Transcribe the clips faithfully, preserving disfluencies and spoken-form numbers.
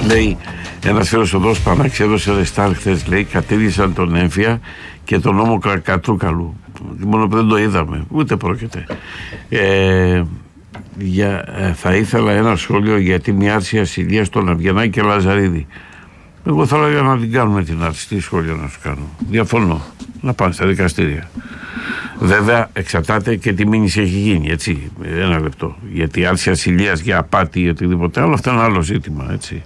Λέει ένας φίλος ο Δός Πανάκης έδωσε ρεστάλ χθες, λέει, κατήργησαν τον έμφυα και τον νόμο Κατρούκαλου. Μόνο που δεν το είδαμε, ούτε πρόκειται. Ε, για, ε, θα ήθελα ένα σχόλιο για τη μια άρση ασυλίας στον Αυγενάκη και Λαζαρίδη. Εγώ θα έλεγα να την κάνουμε την άρση. Τι σχόλιο να σου κάνω? Διαφωνώ. Να πάνε στα δικαστήρια. Βέβαια, εξαρτάται και τι μήνυση έχει γίνει, έτσι. Ένα λεπτό. Γιατί η άρση ασυλίας για απάτη ή οτιδήποτε άλλο, αυτό είναι άλλο ζήτημα, έτσι.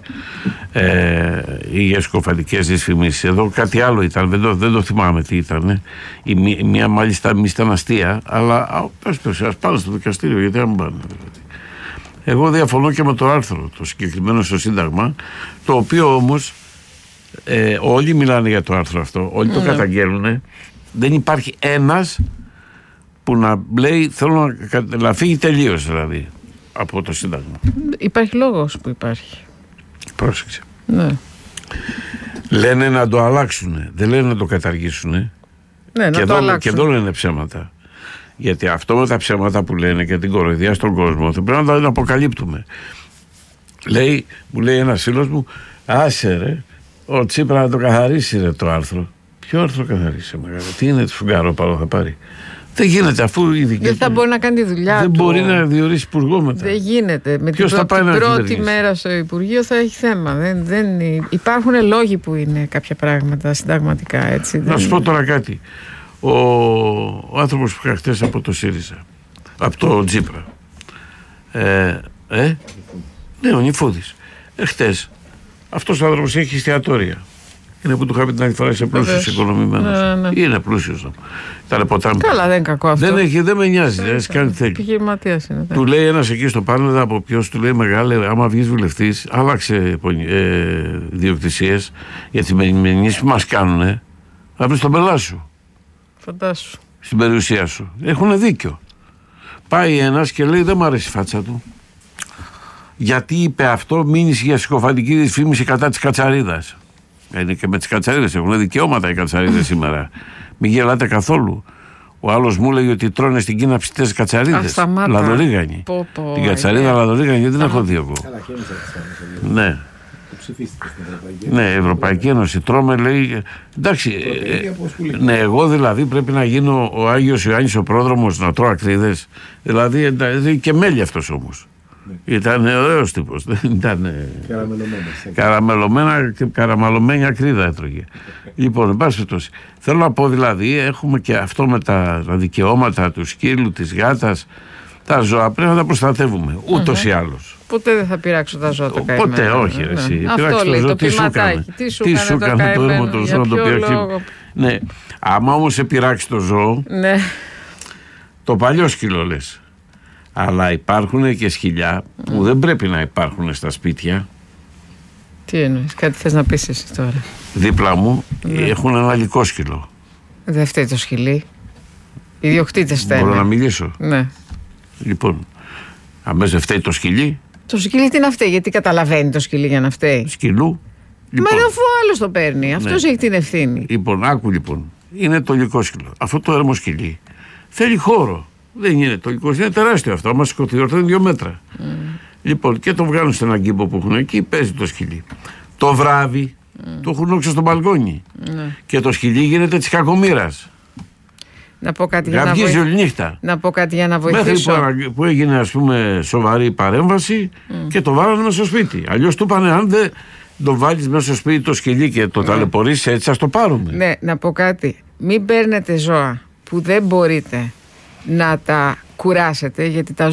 Ε, ή για σκοφαντικές δυσφημίσεις. Εδώ κάτι άλλο ήταν, δεν το, δεν το θυμάμαι τι ήταν. Η μία, μία μάλιστα μη ήταν αστεία, αλλά ας πάνε στο δικαστήριο, γιατί αν πάνε. Εγώ διαφωνώ και με το άρθρο, το συγκεκριμένο στο Σύνταγμα, το οποίο όμως ε, όλοι μιλάνε για το άρθρο αυτό, όλοι το mm. καταγγέλνουν. Δεν υπάρχει ένας που να λέει θέλω να, να φύγει τελείως, δηλαδή, από το Σύνταγμα. Υπάρχει λόγος που υπάρχει. Πρόσεξε. Ναι. Λένε να το αλλάξουν, δεν λένε να το καταργήσουν. Ναι, και, να εδώ, το αλλάξουν. Και εδώ λένε ψέματα. Γιατί αυτό με τα ψέματα που λένε και την κοροϊδία στον κόσμο θα πρέπει να τα αποκαλύπτουμε. Λέει, μου λέει ένας φίλος μου, άσε ρε, ο Τσίπρα να το καθαρίσει ρε, το άρθρο. Ποιο άρθρο καθαρίσει, μεγάλο? Τι είναι το φουγκάρο πάνω θα πάρει? Δεν γίνεται, αφού η δική δεν θα μπορεί να κάνει τη δουλειά δεν του. μπορεί να διορίσει υπουργό μετά. Δεν γίνεται. Με Ποιος την πρώτη, πρώτη μέρα στο Υπουργείο θα έχει θέμα. Δεν, δεν, υπάρχουν λόγοι που είναι κάποια πράγματα συνταγματικά, έτσι. Να σου πω τώρα κάτι. Ο, ο άνθρωπος που είχα χτες από το ΣΥΡΙΖΑ, από το Τσίπρα, ε, ε, ναι, ο Νιφούδης, ε, χτες αυτός ο άνθρωπος έχει εστιατόρια. Είναι που του είχα πει την άλλη φορά, είσαι πλούσιος οικονομημένος. Ναι, ναι. Είναι πλούσιος. Ήταν ποτάμι. Καλά, δεν είναι κακό αυτό. Δεν, έχει, δεν με νοιάζει, δεν έχει κάνει θέλει. Επιχειρηματίας είναι. Του λέει ένας εκεί στο πάνελ από ποιος, του λέει μεγάλε, άμα βγεις βουλευτής, άλλαξε ε, διοκτησίες για τις μηνύσεις που μας κάνουνε, θα βρεις τον πελά σου. Φαντάσου. Στην περιουσία σου. Έχουν δίκιο. Πάει ένας και λέει δεν μου αρέσει η φάτσα του. Γιατί είπε αυτό, μήνυση για συκοφαντική δυσφήμιση κατά της Κατσαρίδας. Είναι και με τις Κατσαρίδες, έχουν δικαιώματα οι Κατσαρίδες σήμερα. Μην γελάτε καθόλου. Ο άλλος μου λέει ότι τρώνε στην Κίνα ψητές Κατσαρίδες. Λαδορίγανοι. Πω, πω, την Κατσαρίδα Λαδορίγανοι δεν την έχω δει εγώ. Ναι. Ναι, Ευρωπαϊκή Ένωση. Τρώμε, λέει. Εντάξει. Ε, ναι, εγώ δηλαδή πρέπει να γίνω ο Άγιος Ιωάννης ο πρόδρομος να τρώω ακρίδες. Δηλαδή, δηλαδή και μέλι αυτός όμως. Ναι. Ήταν ωραίος τύπος. Ήταν καραμελωμένα, καραμαλωμένη ακρίδα έτρωγε. Λοιπόν, εν πάση περιπτώσει, θέλω να πω δηλαδή, έχουμε και αυτό με τα, τα δικαιώματα του σκύλου, της γάτας, τα ζώα πρέπει να τα προστατεύουμε. Ούτως mm-hmm. ή άλλως. Ποτέ δεν θα πειράξω τα ζώα το καημένο. Ποτέ, όχι. Ναι. Εσύ. Αυτό λέει το, το ποιηματάκι. Τι σου, τι σου έκανε το έρμο το ζώο το οποίο. Ναι. Άμα όμως σε πειράξει το ζώο, ναι. το παλιό σκύλο λες. Αλλά υπάρχουν και σκυλιά που mm. δεν πρέπει να υπάρχουν στα σπίτια. Τι εννοείς, κάτι θες να πεις εσύ τώρα? Δίπλα μου ναι. έχουν ένα λυκόσκυλο. Δεν φταίει το σκυλί. Οι ιδιοκτήτες φταίνε. Μπορώ να μιλήσω? Ναι. Λοιπόν, αμέσως δεν φταίει το σκυλί. Το σκυλί τι να φταίει, γιατί καταλαβαίνει το σκυλί για να φταίει? Σκυλού. Λοιπόν. Μα αφού ο άλλος το παίρνει, αυτός ναι. έχει την ευθύνη. Λοιπόν, άκου λοιπόν. Είναι το λυκόσκυλο. Αυτό το έρμο σκυλί θέλει χώρο. Δεν είναι το λυκόσκυλο, είναι τεράστιο αυτό. Άμα σηκωθεί, ορθώ είναι δύο μέτρα. Mm. Λοιπόν, και το βγάλουν σε έναν κήπο που έχουν εκεί, παίζει το σκυλί. Το βράδυ mm. το έχουν όξω στο μπαλκόνι. Mm. Και το σκυλί γίνεται της κακομοίρας. Να πω κάτι για να, βοηθ... νύχτα. να πω κάτι για να βοηθήσω. Μέχρι που, που έγινε ας πούμε σοβαρή παρέμβαση mm. και το βάλανε μέσα στο σπίτι. Αλλιώς του είπανε αν δεν το βάλεις μέσα στο σπίτι το σκυλί και το mm. ταλαιπωρήσεις έτσι θα το πάρουμε. Ναι, να πω κάτι. Μην παίρνετε ζώα που δεν μπορείτε να τα κουράσετε, γιατί τα